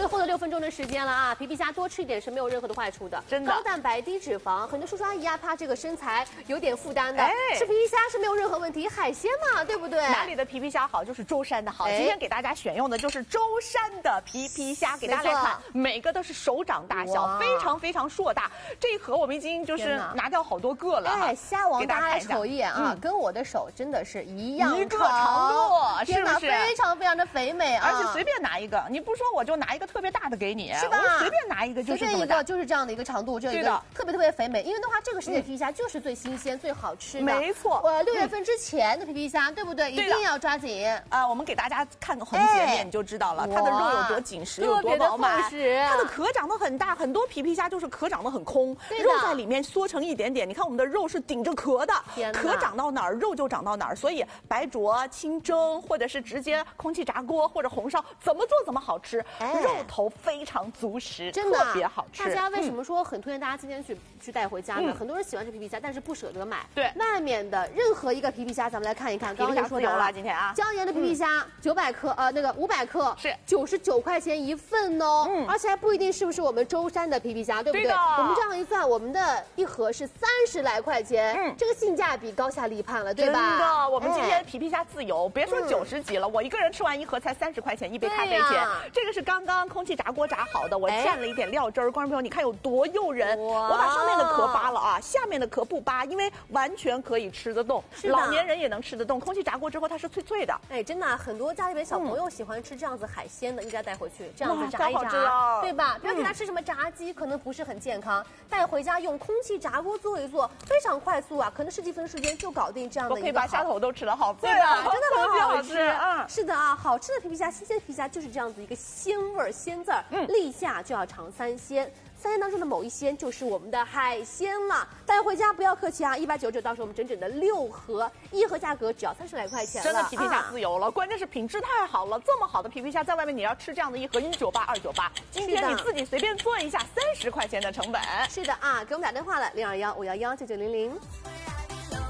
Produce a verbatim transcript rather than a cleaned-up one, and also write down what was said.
最后的六分钟的时间了啊，皮皮虾多吃一点是没有任何的坏处的， 真的。 高蛋白低脂肪，很多叔叔阿姨啊怕这个身材有点负担的，哎、吃皮皮虾是没有任何问题，海鲜嘛，对不对？ 哪里的皮皮虾好就是舟山的好，今天给大家选用的就是舟山的皮皮虾，给大家来看，每个都是手掌大小，非常非常硕大。这一盒我们已经就是拿掉好多个了， 哎，虾王大家来瞅一眼啊，嗯、跟我的手真的是一样一个长度，是不是？ 非常非常的肥美啊！ 而且随便拿一个，你不说我就拿一个特别大的给你， 是吧？ 我随便拿一个就是这么大， 随便一个就是这样的一个长度，这一个特别特别肥美。因为的话，这个时节皮皮虾就是最新鲜、最好吃的， 没错。 呃，六月份之前的皮皮虾，对不对？一定要抓紧啊！我们给大家看个横截面，你就知道了，它的肉有多紧实，有多饱满。它的壳长得很大，很多皮皮虾就是壳长得很空，肉在里面缩成一点点。你看我们的肉是顶着壳的，壳长到哪儿，肉就长到哪儿。所以白灼、清蒸，或者是直接空气炸锅或者红烧，怎么做怎么好吃，肉头非常足实， 真的特别好吃。 大家为什么说很推荐大家今天去去带回家呢？很多人喜欢吃皮皮虾，但是不舍得买。 对， 外面的任何一个皮皮虾，咱们来看一看。刚刚就说有了，今天啊， 椒盐的皮皮虾九百克，呃，那个五百克是九十九块钱一份哦，嗯，而且还不一定是不是我们舟山的皮皮虾，对不对？我们这样一算，我们的一盒是三十来块钱，嗯，这个性价比高下立判了，对吧？ 真的，我们今天皮皮虾自由，别说九十几了，我一个人吃完一盒才三十块钱一杯咖啡钱。这个是刚刚空气炸锅炸好的，我蘸了一点料汁儿，观众朋友你看有多诱人！我把上面的壳扒了啊，下面的壳不扒，因为完全可以吃得动，老年人也能吃得动。空气炸锅之后它是脆脆的， 哎，真的，很多家里面小朋友喜欢吃这样子海鲜的，应该带回去这样子炸一炸，对吧？不要给他吃什么炸鸡，可能不是很健康。带回家用空气炸锅做一做，非常快速啊，可能十几分钟时间就搞定这样的一个。 我可以把虾头都吃了，好对吧？真的很好吃。嗯， 是的啊，好吃的皮皮虾，新鲜皮皮虾就是这样子一个鲜味儿、鲜字儿。嗯，立夏就要尝三鲜。三鲜当中的某一鲜就是我们的海鲜了，带回家不要客气啊，一百九十九，到时候我们整整的六盒，一盒价格只要三十来块钱了， 真的皮皮虾自由了，啊、关键是品质太好了，这么好的皮皮虾在外面你要吃这样的一盒一九八二九八，今天你自己随便做一下，三十块钱的成本。 是的啊，给我们打电话了，零二幺五幺幺九九零零。